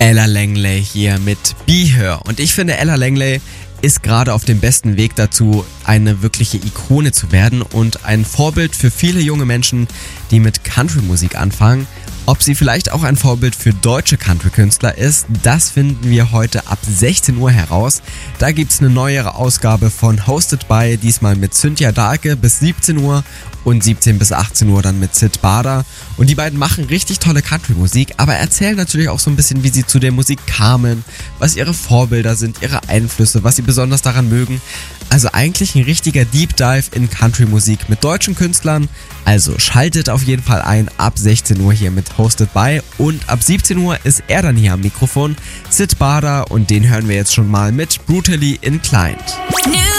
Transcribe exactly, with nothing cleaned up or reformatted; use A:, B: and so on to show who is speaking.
A: Ella Langley hier mit Be Her. Und ich finde, Ella Langley ist gerade auf dem besten Weg dazu, eine wirkliche Ikone zu werden und ein Vorbild für viele junge Menschen, die mit Country-Musik anfangen. Ob sie vielleicht auch ein Vorbild für deutsche Country-Künstler ist, das finden wir heute ab sechzehn Uhr heraus. Da gibt's eine neuere Ausgabe von Hosted by, diesmal mit Cynthia Dahlke bis siebzehn Uhr und siebzehn bis achtzehn Uhr dann mit Sid Bader. Und die beiden machen richtig tolle Country-Musik, aber erzählen natürlich auch so ein bisschen, wie sie zu der Musik kamen, was ihre Vorbilder sind, ihre Einflüsse, was sie besonders daran mögen. Also eigentlich ein richtiger Deep Dive in Country-Musik mit deutschen Künstlern. Also schaltet auf jeden Fall ein ab sechzehn Uhr hier mit Hosted by und ab siebzehn Uhr ist er dann hier am Mikrofon, Sid Bader, und den hören wir jetzt schon mal mit Brutally Inclined.